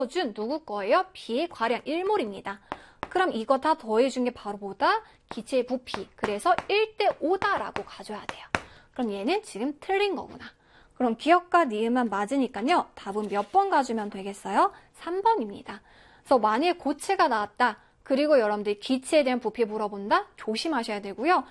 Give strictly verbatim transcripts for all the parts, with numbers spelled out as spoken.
준 누구 거예요? B의 과량 일 몰입니다. 그럼 이거 다 더해준 게 바로 뭐다? 기체의 부피. 그래서 일 대 오다라고 가져야 돼요. 그럼 얘는 지금 틀린 거구나. 그럼 기억과 니은만 맞으니까요. 답은 몇 번 가주면 되겠어요? 삼 번입니다. 그래서 만약에 고체가 나왔다. 그리고 여러분들이 기체에 대한 부피 물어본다? 조심하셔야 되고요.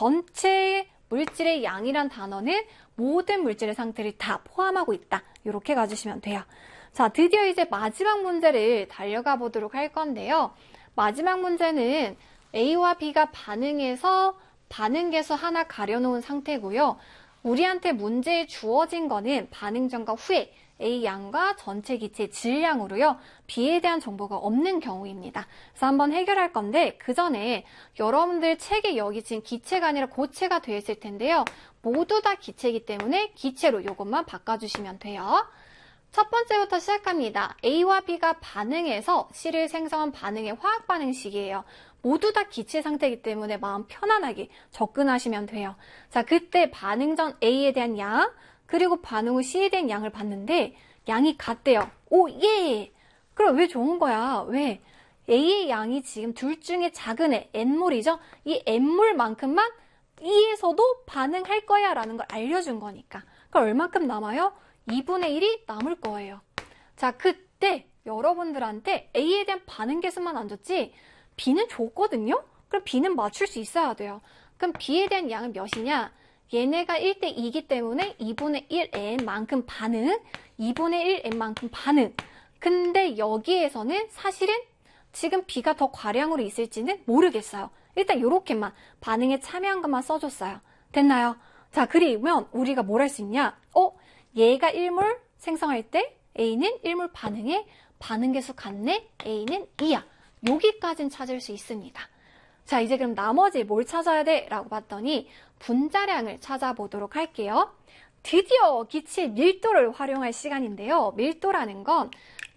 전체 물질의 양이란 단어는 모든 물질의 상태를 다 포함하고 있다. 이렇게 가주시면 돼요. 자, 드디어 이제 마지막 문제를 달려가 보도록 할 건데요. 마지막 문제는 A와 B가 반응해서 반응계수 하나 가려놓은 상태고요. 우리한테 문제에 주어진 거는 반응 전과 후에 A 양과 전체 기체 질량으로요. B에 대한 정보가 없는 경우입니다. 그래서 한번 해결할 건데 그 전에 여러분들 책에 여기 지금 기체가 아니라 고체가 되어 있을 텐데요. 모두 다 기체이기 때문에 기체로 이것만 바꿔주시면 돼요. 첫 번째부터 시작합니다. A와 B가 반응해서 C를 생성한 반응의 화학 반응식이에요. 모두 다 기체 상태이기 때문에 마음 편안하게 접근하시면 돼요. 자, 그때 반응 전 A에 대한 양, 그리고 반응 후 C에 대한 양을 봤는데 양이 같대요. 오, 예! 그럼 왜 좋은 거야? 왜? A의 양이 지금 둘 중에 작은 애, N몰이죠? 이 N몰만큼만 E에서도 반응할 거야 라는 걸 알려준 거니까. 그럼 얼만큼 남아요? 이분의 일이 남을 거예요. 자, 그때 여러분들한테 A에 대한 반응 계수만 안 줬지 B는 줬거든요? 그럼 B는 맞출 수 있어야 돼요. 그럼 B에 대한 양은 몇이냐? 얘네가 일 대 이기 때문에 이분의 일 N만큼 반응, 이분의 일 N만큼 반응. 근데 여기에서는 사실은 지금 B가 더 과량으로 있을지는 모르겠어요. 일단 이렇게만 반응에 참여한 것만 써줬어요. 됐나요? 자, 그러면 우리가 뭘 할 수 있냐? 어? 얘가 일 몰 생성할 때 A는 일 몰 반응에 반응 계수 같네? A는 이야. 여기까지는 찾을 수 있습니다. 자, 이제 그럼 나머지 뭘 찾아야 돼? 라고 봤더니 분자량을 찾아보도록 할게요. 드디어 기체의 밀도를 활용할 시간인데요. 밀도라는 건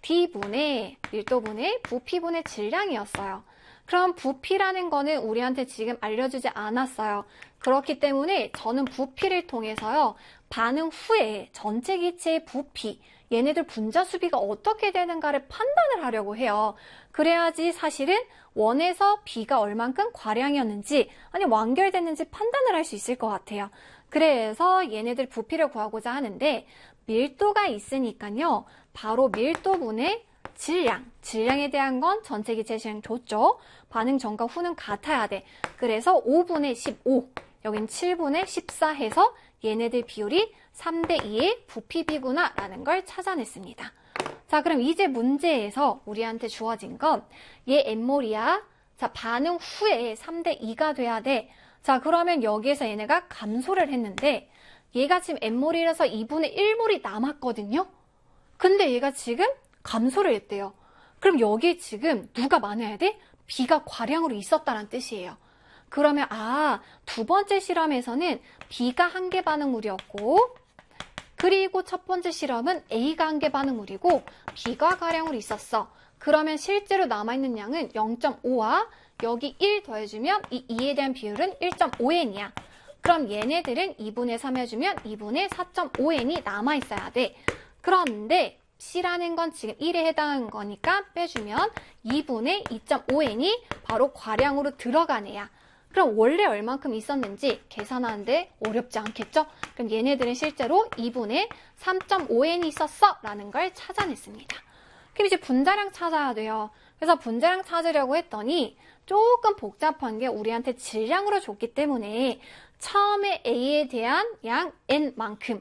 D분의 밀도분의 부피분의 질량이었어요. 그럼 부피라는 거는 우리한테 지금 알려주지 않았어요. 그렇기 때문에 저는 부피를 통해서요. 반응 후에 전체 기체의 부피, 얘네들 분자 수비가 어떻게 되는가를 판단을 하려고 해요. 그래야지 사실은 원에서 B가 얼만큼 과량이었는지 아니 완결됐는지 판단을 할 수 있을 것 같아요. 그래서 얘네들 부피를 구하고자 하는데 밀도가 있으니까요. 바로 밀도분의 질량, 질량에 대한 건 전체 기체 질량 줬죠. 반응 전과 후는 같아야 돼. 그래서 오분의 십오, 여긴 칠분의 십사 해서 얘네들 비율이 삼 대 이의 부피비구나 라는 걸 찾아냈습니다. 자, 그럼 이제 문제에서 우리한테 주어진 건 얘 N몰이야. 자, 반응 후에 삼 대 이가 돼야 돼. 자, 그러면 여기에서 얘네가 감소를 했는데 얘가 지금 N몰이라서 이분의 일 몰이 남았거든요. 근데 얘가 지금 감소를 했대요. 그럼 여기에 지금 누가 많아야 돼? B가 과량으로 있었다는 뜻이에요. 그러면 아, 두 번째 실험에서는 B가 한계 반응물이었고 그리고 첫 번째 실험은 A가 한계 반응물이고 B가 과량으로 있었어. 그러면 실제로 남아있는 양은 영 점 오와 여기 일 더해주면 이 이에 대한 비율은 일 점 오 엔이야. 그럼 얘네들은 이분의 삼 해주면 이분의 사 점 오 엔이 남아있어야 돼. 그런데 C라는 건 지금 일에 해당하는 거니까 빼주면 이분의 이 점 오 엔이 바로 과량으로 들어간 애야. 그럼 원래 얼만큼 있었는지 계산하는데 어렵지 않겠죠? 그럼 얘네들은 실제로 이분의 삼 점 오 엔이 있었어 라는 걸 찾아냈습니다. 그럼 이제 분자량 찾아야 돼요. 그래서 분자량 찾으려고 했더니 조금 복잡한 게 우리한테 질량으로 줬기 때문에 처음에 A에 대한 양 N만큼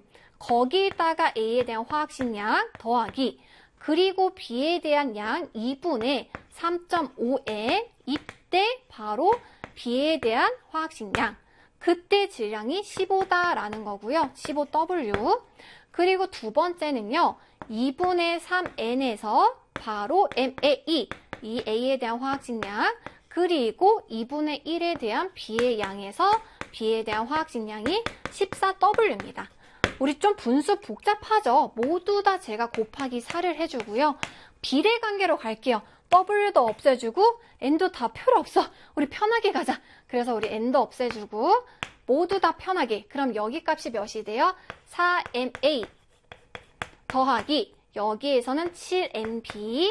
거기에다가 A에 대한 화학식 양 더하기 그리고 B에 대한 양 이분의 삼 점 오 엔 이때 바로 B에 대한 화학식 양 그때 질량이 십오다라는 거고요. 십오 더블유 그리고 두 번째는요. 이분의 삼 엔에서 바로 엠에이 이 A에 대한 화학식 양 그리고 이분의 일에 대한 B의 양에서 B에 대한 화학식 양이 십사 더블유입니다. 우리 좀 분수 복잡하죠? 모두 다 제가 곱하기 사를 해주고요. 비례관계로 갈게요. W도 없애주고 N도 다 필요 없어. 우리 편하게 가자. 그래서 우리 N도 없애주고 모두 다 편하게. 그럼 여기 값이 몇이 돼요? 사 엠에이 더하기 여기에서는 칠 엔비